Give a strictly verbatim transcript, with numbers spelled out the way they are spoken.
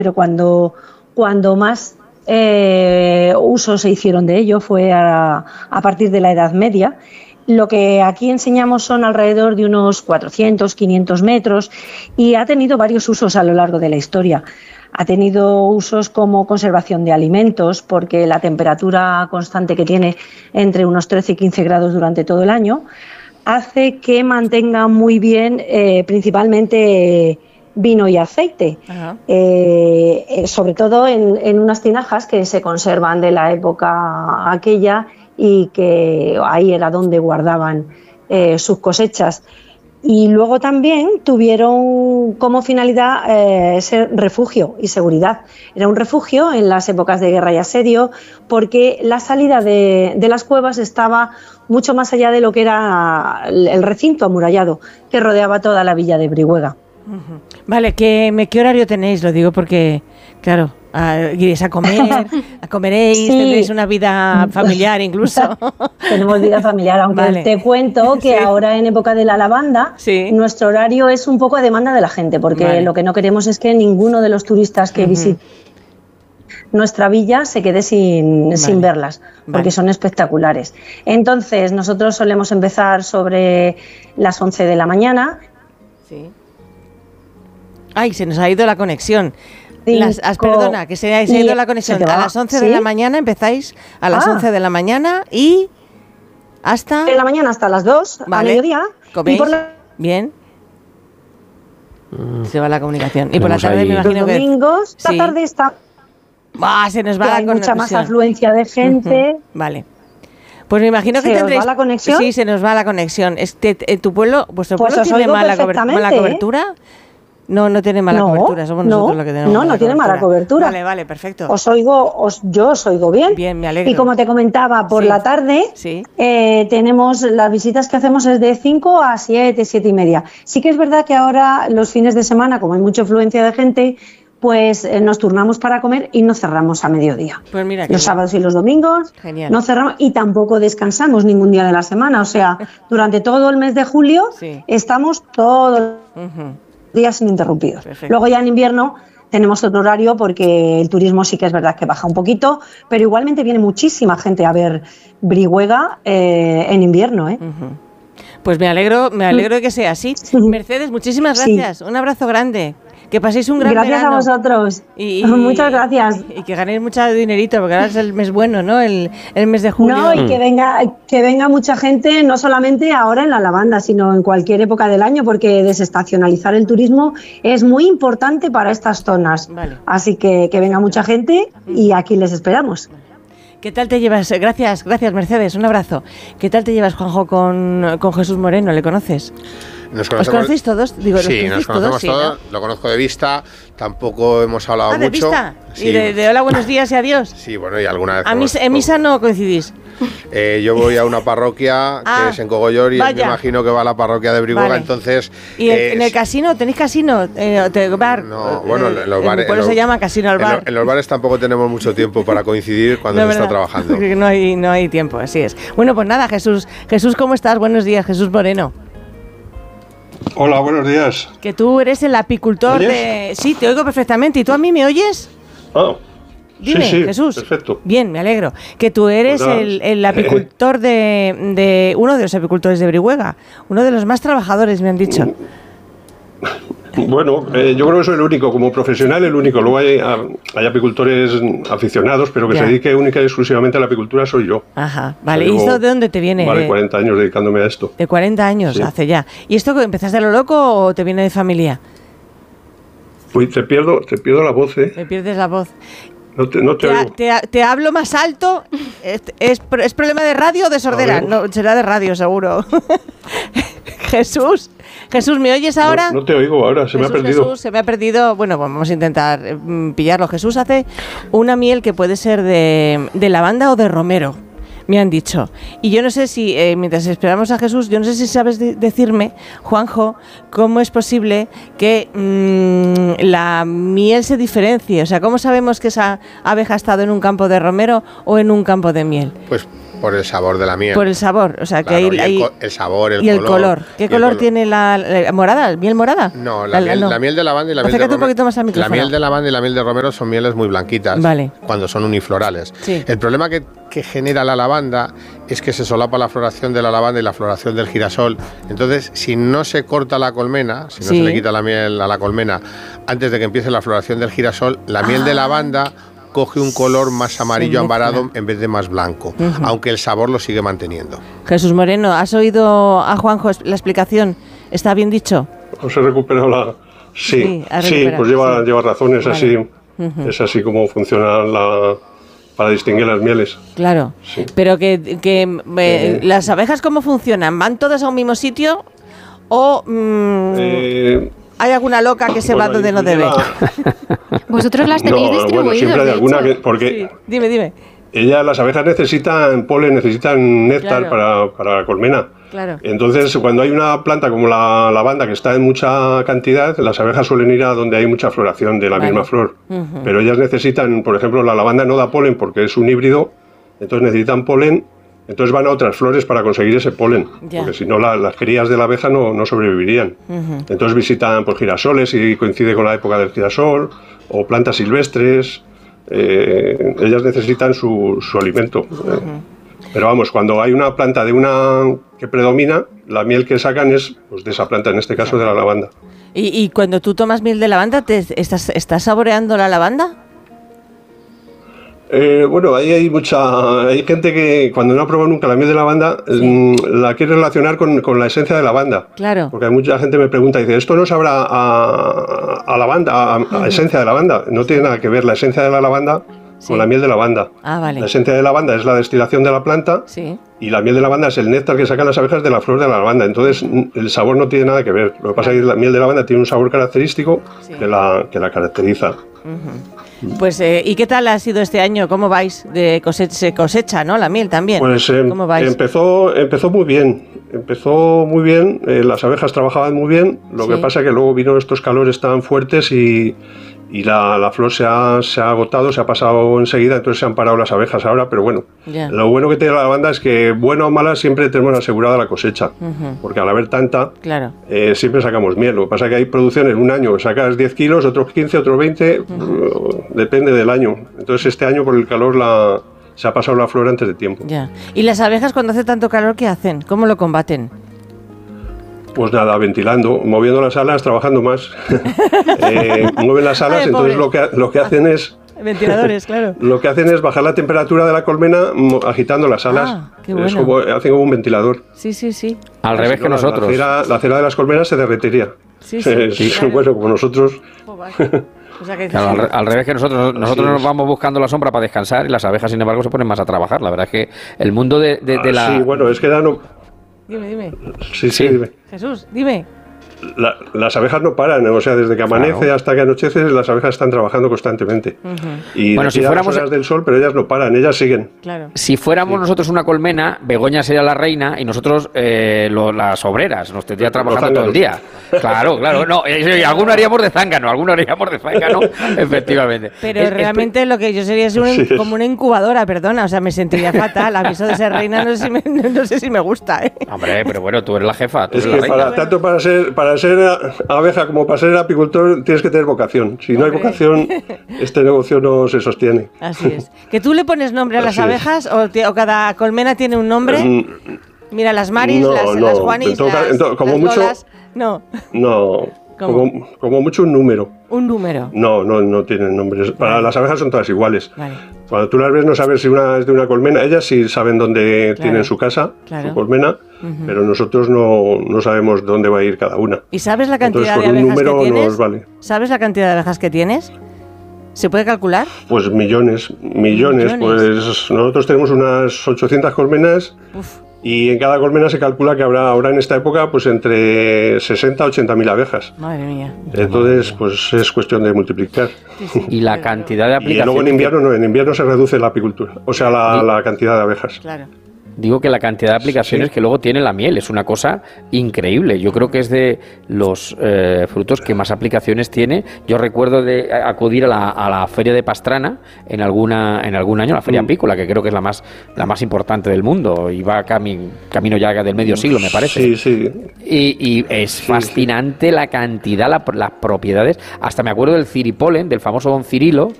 pero cuando, cuando más eh, uso se hicieron de ello fue a, a partir de la Edad Media. Lo que aquí enseñamos son alrededor de unos cuatrocientos, quinientos metros y ha tenido varios usos a lo largo de la historia. Ha tenido usos como conservación de alimentos, porque la temperatura constante que tiene entre unos trece y quince grados durante todo el año hace que mantenga muy bien eh, principalmente vino y aceite, eh, eh, sobre todo en, en unas tinajas que se conservan de la época aquella y que ahí era donde guardaban eh, sus cosechas. Y luego también tuvieron como finalidad eh, ser refugio y seguridad. Era un refugio en las épocas de guerra y asedio, porque la salida de, de las cuevas estaba mucho más allá de lo que era el recinto amurallado que rodeaba toda la villa de Brihuega. Uh-huh. Vale, ¿qué, ¿qué horario tenéis? Lo digo porque, claro, Uh, iréis a comer, a comeréis, sí. Tendréis una vida familiar incluso. Tenemos vida familiar, aunque vale. Te cuento que sí. Ahora en época de la lavanda, sí. Nuestro horario es un poco a demanda de la gente, porque vale. Lo que no queremos es que ninguno de los turistas que uh-huh. visiten nuestra villa se quede sin, vale. sin verlas, porque vale. Son espectaculares. Entonces, nosotros solemos empezar sobre las once de la mañana. Sí. Ay, se nos ha ido la conexión. Las, as, perdona, que se ha, se ha ido la conexión. A las once ¿sí? de la mañana empezáis, a las ah. once de la mañana y hasta... De la mañana hasta las dos, vale. A mediodía. ¿Coméis? Y por la... Bien. Mm. Se va la comunicación. Y por la tarde ahí. Me imagino los que... domingos, sí. La tarde está... Ah, se nos va la hay conexión. Mucha más afluencia de gente. Uh-huh. Vale. Pues me imagino que ¿Se tendréis... ¿Se nos va la conexión? Sí, se nos va la conexión. Este, ¿en tu pueblo, vuestro pues pueblo tiene mala, cober... mala cobertura? ¿Eh? No, no tiene mala no, cobertura, somos nosotros no, los que tenemos No, mala no tiene cobertura. mala cobertura. Vale, vale, perfecto. Os oigo, os, yo os oigo bien. Bien, me alegro. Y como te comentaba, por sí. la tarde sí. eh, tenemos, las visitas que hacemos es de cinco a siete, siete y media. Sí que es verdad que ahora los fines de semana, como hay mucha afluencia de gente, pues eh, nos turnamos para comer y no cerramos a mediodía. Pues mira, los bien. sábados y los domingos Genial. No cerramos y tampoco descansamos ningún día de la semana. O sea, durante todo el mes de julio sí. Estamos todos uh-huh. días ininterrumpidos. Perfecto. Luego ya en invierno tenemos otro horario porque el turismo sí que es verdad que baja un poquito, pero igualmente viene muchísima gente a ver Brihuega eh, en invierno, ¿eh? Uh-huh. Pues me alegro, me alegro de que sea así. Mercedes, muchísimas gracias. Sí. Un abrazo grande. Que paséis un gran gracias verano. Gracias a vosotros. Y, y, Muchas gracias. Y que ganéis mucho dinerito, porque ahora es el mes bueno, ¿no? El, el mes de julio. No, y que venga, que venga mucha gente, no solamente ahora en la lavanda, sino en cualquier época del año, porque desestacionalizar el turismo es muy importante para estas zonas. Vale. Así que que venga mucha gente y aquí les esperamos. ¿Qué tal te llevas? Gracias, gracias Mercedes, un abrazo. ¿Qué tal te llevas, Juanjo, con, con Jesús Moreno? ¿Le conoces? Nos ¿Os conocéis todos? Digo, sí, nos conocemos todos, todos sí, ¿no? Lo conozco de vista, tampoco hemos hablado ah, ¿de mucho. Vista? Sí. ¿Y de, de hola, buenos días y adiós? Sí, bueno, y alguna vez... ¿A mis, ¿En misa no coincidís? Eh, yo voy a una parroquia ah, que es en Cogollor y vaya. me imagino que va a la parroquia de Brihuega, vale. Entonces... ¿Y el, eh, en el casino? ¿Tenéis casino? Eh, te, bar, no, bueno, en los bares... Por eso se llama casino al bar. En, lo, en los bares tampoco tenemos mucho tiempo para coincidir cuando no, se está trabajando. No hay, no hay tiempo, así es. Bueno, pues nada, Jesús, Jesús, ¿cómo estás? Buenos días, Jesús Moreno. Hola, buenos días. Que tú eres el apicultor de... Sí, te oigo perfectamente. ¿Y tú a mí me oyes? Oh, Dime, sí, sí, Jesús. Perfecto. Bien, me alegro. Que tú eres pues el, el apicultor de, de... Uno de los apicultores de Brihuega. Uno de los más trabajadores, me han dicho. Bueno, eh, yo creo que soy el único, como profesional el único. Luego hay, hay apicultores aficionados, pero que ya. se dedique única y exclusivamente a la apicultura soy yo. Ajá, vale. ¿Y esto de dónde te viene? Vale, cuarenta años dedicándome a esto. De cuarenta años, sí. Hace ya. ¿Y esto empezaste a lo loco o te viene de familia? Uy, te pierdo, te pierdo la voz, ¿eh? Me pierdes la voz. No te, no te, te, oigo. Te, te hablo más alto. ¿Es, es, ¿Es problema de radio o de sordera? No, será de radio, seguro. Jesús, Jesús, ¿me oyes ahora? No, no te oigo ahora, se Jesús, me ha perdido. Jesús, se me ha perdido. Bueno, vamos a intentar eh, pillarlo. Jesús hace una miel que puede ser de, de lavanda o de romero, me han dicho. Y yo no sé si, eh, mientras esperamos a Jesús, yo no sé si sabes de- decirme, Juanjo, cómo es posible que mmm, la miel se diferencie. O sea, ¿cómo sabemos que esa abeja ha estado en un campo de romero o en un campo de miel? Pues Por el sabor de la miel. Por el sabor, o sea, Claro, que y hay... el, co- el sabor, el y el color. color. ¿Qué y el color color. tiene la, la morada? ¿Miel morada? No, la, miel, no. la miel de lavanda y la miel de Acércate un romero. poquito más al La micrófono. miel de lavanda y la miel de romero son mieles muy blanquitas. Vale. Cuando son uniflorales. Sí. El problema que, que genera la lavanda es que se solapa la floración de la lavanda y la floración del girasol. Entonces, si no se corta la colmena, si no Sí. se le quita la miel a la colmena antes de que empiece la floración del girasol, la miel Ah. de lavanda coge un color más amarillo Se mezcla. ambarado en vez de más blanco, Ujú. aunque el sabor lo sigue manteniendo. Jesús Moreno, ¿has oído a Juanjo la explicación? ¿Está bien dicho? ¿Os he recuperado la...? Sí, Sí, ha sí, recuperado, pues lleva, sí. lleva razón, es Vale. así. Ujú. Es así como funciona la, para distinguir las mieles. Claro. Sí. Pero que, que eh, Eh. las abejas, ¿cómo funcionan? ¿Van todas a un mismo sitio o mm, Eh, hay alguna loca que se va bueno, donde no debe? lleva- Vosotros las tenéis No, distribuidas, bueno, siempre hay de alguna hecho. que... Porque Sí. Dime, dime. ellas, las abejas necesitan polen, necesitan néctar Claro. para, para la colmena. Claro. Entonces, cuando hay una planta como la lavanda que está en mucha cantidad, las abejas suelen ir a donde hay mucha floración de la Vale. misma flor. Ujú. Pero ellas necesitan, por ejemplo, la lavanda no da polen porque es un híbrido, entonces necesitan polen, entonces van a otras flores para conseguir ese polen, Ya. porque si no la- las crías de la abeja no, no sobrevivirían. Ujú. Entonces visitan por girasoles y coincide con la época del girasol, o plantas silvestres, eh, ellas necesitan su, su alimento. eh. Pero vamos, cuando hay una planta de una que predomina, la miel que sacan es pues, de esa planta, en este caso de la lavanda. ¿Y, y cuando tú tomas miel de lavanda, te, estás, ¿estás saboreando la lavanda? Eh, bueno, ahí hay mucha, hay gente que cuando no ha probado nunca la miel de lavanda, Sí. mm, la quiere relacionar con, con la esencia de lavanda. Claro. Porque hay mucha gente que me pregunta y dice, ¿esto no sabrá a, a lavanda, a, a esencia de lavanda? No tiene nada que ver la esencia de la lavanda Sí. con la miel de lavanda. Ah, vale. La esencia de lavanda es la destilación de la planta Sí. y la miel de lavanda es el néctar que sacan las abejas de la flor de la lavanda. Entonces, n- el sabor no tiene nada que ver. Lo que pasa es que la miel de lavanda tiene un sabor característico Sí. que, la, que la caracteriza. Pues, eh, ¿y qué tal ha sido este año? ¿Cómo vais? De cosecha, se cosecha, ¿no? La miel también. Pues em, ¿Cómo vais? empezó, empezó muy bien. Empezó muy bien, eh, las abejas trabajaban muy bien. Lo Sí. que pasa es que luego vino estos calores tan fuertes y, y la, la flor se ha, se ha agotado, se ha pasado enseguida, entonces se han parado las abejas ahora. Pero bueno, Ya. lo bueno que tiene la lavanda es que, buena o mala, siempre tenemos asegurada la cosecha. Ujú. Porque al haber tanta, Claro. eh, siempre sacamos miel. Lo que pasa es que hay producciones, un año sacas diez kilos, otros quince, otros veinte, uh, depende del año. Entonces este año por el calor la, se ha pasado la flor antes de tiempo. Ya. ¿Y las abejas cuando hace tanto calor qué hacen? ¿Cómo lo combaten? Pues nada, ventilando, moviendo las alas, trabajando más. Eh, mueven las alas, Ay, entonces lo pobres. que, lo que hacen es... Ventiladores, claro. Lo que hacen es bajar la temperatura de la colmena mo- agitando las alas. Ah, qué Es bueno. como, hacen como un ventilador. Sí, sí, sí. Al Si revés no, que la- nosotros. La cera, la cera de las colmenas se derretiría. Sí, sí, Es- sí, claro. Bueno, como nosotros... Joder. O sea que Claro, al, re- al revés que nosotros, nosotros es. nos vamos buscando la sombra para descansar y las abejas, sin embargo, se ponen más a trabajar. La verdad es que el mundo de, de- de Ah, la... Sí, bueno, es que ya no... Dime, dime. Sí, sí, Sí. dime. Jesús, dime. La- las abejas no paran, o sea, desde que amanece Claro. hasta que anochece, las abejas están trabajando constantemente. Y Bueno, de si aquí a las fuéramos- horas del sol, pero ellas no paran, ellas siguen. Claro. Si fuéramos nosotros una colmena, Begoña sería la reina y nosotros eh, lo- las obreras. Nos tendría Los trabajando todo el día. Claro, claro. No, eh, y alguno haríamos de zángano, alguno haríamos de zángano, efectivamente. Pero Es- es- realmente lo que yo sería es una- Sí, es. como una incubadora, perdona. O sea, me sentiría fatal. Aviso de ser reina, no sé si me, no sé si me gusta, ¿eh? Hombre, pero bueno, tú eres la jefa, tú Es eres que la reina. para, tanto para ser, para ser abeja como para ser apicultor tienes que tener vocación. Si no hay Hombre. vocación, este negocio no se sostiene. Así es. ¿Que tú le pones nombre a las Así es. abejas o, te- o cada colmena tiene un nombre? Mm, Mira, las Maris, No, las, no, las Juanis, en todo ca- las, en todo- como las mucho- Lolas. No, No, ¿Cómo? como, como mucho un número. un número. No, no, no tienen nombres. Para Vale. las abejas son todas iguales. Vale. Cuando tú las ves no sabes si una es de una colmena. Ellas sí saben dónde Claro. tienen su casa, Claro. su colmena, pero nosotros no, no sabemos dónde va a ir cada una. ¿Y sabes la Entonces cantidad con de un abejas que número tienes? nos vale. ¿Sabes la cantidad de abejas que tienes? ¿Se puede calcular? Pues millones, millones. Millones. Pues nosotros tenemos unas ochocientas colmenas Uf, y en cada colmena se calcula que habrá ahora en esta época pues entre sesenta a ochenta mil abejas. madre mía. Entonces pues es cuestión de multiplicar. Sí, sí. Y la cantidad de Y aplicaciones. luego en invierno no, en invierno se reduce la apicultura, o sea la, Y- la cantidad de abejas. Claro. Digo que la cantidad de aplicaciones Sí. que luego tiene la miel es una cosa increíble. Yo creo que es de los eh, frutos que más aplicaciones tiene. Yo recuerdo de acudir a la, a la feria de Pastrana en alguna en algún año, la feria Mm. apícola, que creo que es la más la más importante del mundo y va cami, camino ya del medio siglo, me parece. Sí, sí. Y, y es Sí, fascinante la cantidad, la- las propiedades. Hasta me acuerdo del ciripolen, del famoso Don Cirilo,